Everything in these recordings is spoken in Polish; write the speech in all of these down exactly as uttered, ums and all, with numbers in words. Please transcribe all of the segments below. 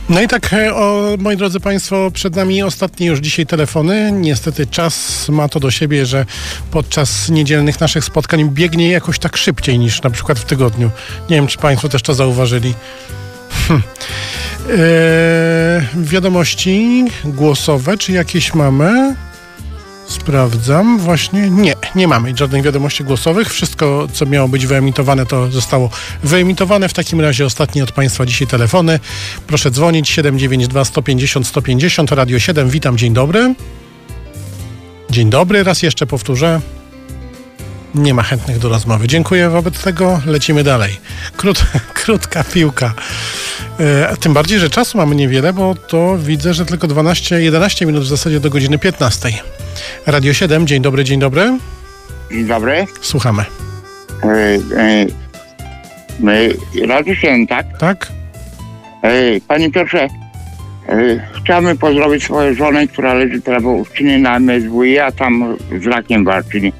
No i tak, o, moi drodzy Państwo, przed nami ostatnie już dzisiaj telefony. Niestety czas ma to do siebie, że podczas niedzielnych naszych spotkań biegnie jakoś tak szybciej niż na przykład w tygodniu. Nie wiem, czy Państwo też to zauważyli. Hm. Eee, wiadomości głosowe, czy jakieś mamy? Sprawdzam właśnie. Nie, nie mamy żadnych wiadomości głosowych. Wszystko, co miało być wyemitowane, to zostało wyemitowane. W takim razie ostatnie od Państwa dzisiaj telefony. Proszę dzwonić siedem dziewięć dwa sto pięćdziesiąt sto pięćdziesiąt. Radio siedem, witam, dzień dobry. Dzień dobry, raz jeszcze powtórzę. Nie ma chętnych do rozmowy. Dziękuję, wobec tego lecimy dalej. Krót, krótka piłka. E, tym bardziej, że czasu mamy niewiele, bo to widzę, że tylko dwanaście, jedenaście minut w zasadzie do godziny piętnastej. Radio siedem, dzień dobry, dzień dobry. Dzień dobry. Słuchamy. E, e, my, Radio siedem, tak? Tak? E, Panie Piotrze, e, chciałbym pozdrowić swoją żonę, która leży teraz w Uścinie na M S W I, a tam z rakiem walczy.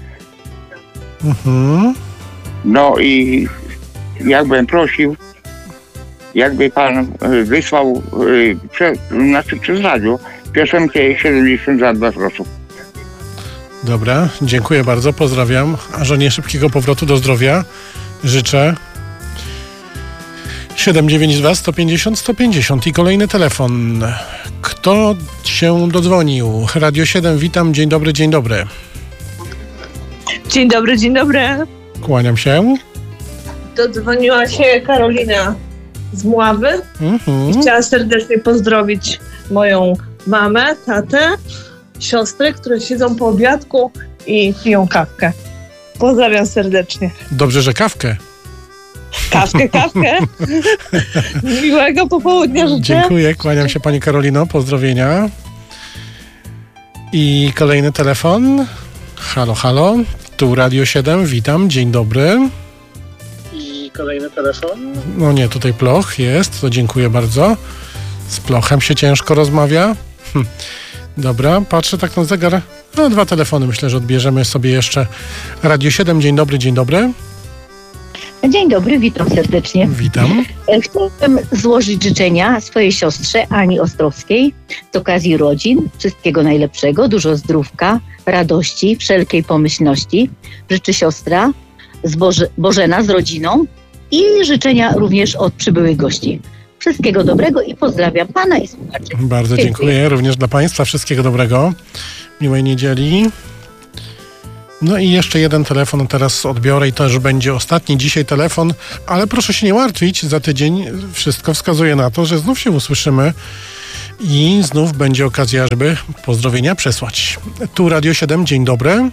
Mhm. No i jakbym prosił, jakby pan e, wysłał e, prze, znaczy przez radio piosenkę siedemdziesiąt za dwa groszy. Dobra, dziękuję bardzo, pozdrawiam. A żonie szybkiego powrotu do zdrowia życzę. siedem dziewięć dwa sto pięćdziesiąt sto pięćdziesiąt i kolejny telefon. Kto się dodzwonił? Radio siedem, witam, dzień dobry, dzień dobry. Dzień dobry, dzień dobry. Kłaniam się. Dodzwoniła się Karolina z Mławy. Mhm. I chciała serdecznie pozdrowić moją mamę, tatę, siostrę, które siedzą po obiadku i piją kawkę. Pozdrawiam serdecznie. Dobrze, że kawkę. Kawkę, kawkę. Miłego popołudnia życzę. Dziękuję, kłaniam się pani Karolino, pozdrowienia. I kolejny telefon. Halo, halo. Tu Radio siedem, witam, dzień dobry. I kolejny telefon. No nie, tutaj Ploch jest, to dziękuję bardzo. Z Plochem się ciężko rozmawia. Hm. Dobra, patrzę tak na zegar. No, dwa telefony myślę, że odbierzemy sobie jeszcze. Radio siedem, dzień dobry, dzień dobry. Dzień dobry, witam serdecznie. Witam. Chciałabym złożyć życzenia swojej siostrze Ani Ostrowskiej z okazji rodzin. Wszystkiego najlepszego, dużo zdrówka, radości, wszelkiej pomyślności. Życzy siostra z Boże, Bożena z rodziną i życzenia również od przybyłych gości. Wszystkiego dobrego i pozdrawiam pana i słuchaczy. Bardzo dziękuję. dziękuję. Również dla państwa. Wszystkiego dobrego. Miłej niedzieli. No i jeszcze jeden telefon teraz odbiorę i to już będzie ostatni dzisiaj telefon, ale proszę się nie martwić, za tydzień wszystko wskazuje na to, że znów się usłyszymy i znów będzie okazja, żeby pozdrowienia przesłać. Tu Radio siedem, dzień dobry.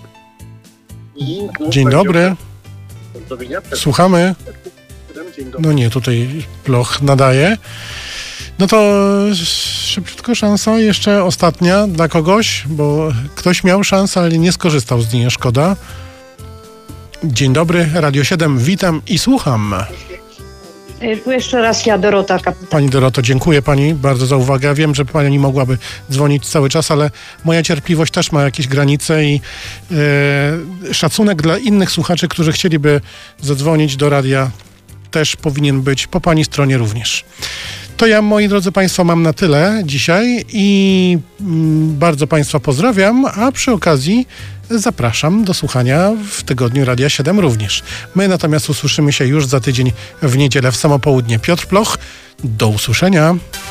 Dzień dobry. Słuchamy. No nie, tutaj Ploch nadaje. No to szybciutko szansa, jeszcze ostatnia dla kogoś, bo ktoś miał szansę, ale nie skorzystał z niej, szkoda. Dzień dobry, Radio siedem, witam i słucham. Tu jeszcze raz ja, Dorota Kapitan. Pani Doroto, dziękuję pani bardzo za uwagę. Ja wiem, że pani mogłaby dzwonić cały czas, ale moja cierpliwość też ma jakieś granice i e, szacunek dla innych słuchaczy, którzy chcieliby zadzwonić do radia, też powinien być po pani stronie również. To ja, moi drodzy Państwo, mam na tyle dzisiaj i mm, bardzo Państwa pozdrawiam, a przy okazji zapraszam do słuchania w tygodniu Radia siedem również. My natomiast usłyszymy się już za tydzień w niedzielę w samo południe. Piotr Ploch, do usłyszenia.